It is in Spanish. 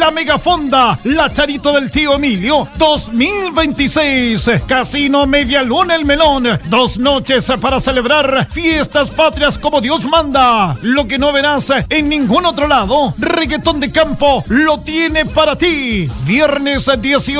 la Megafonda, la Charito del Tío Emilio 2026. Casino Media Luna El Melón. 2 noches para celebrar fiestas patrias como Dios manda. Lo que no verás en ningún otro lado, Reggaetón de Campo lo tiene para ti. Viernes 18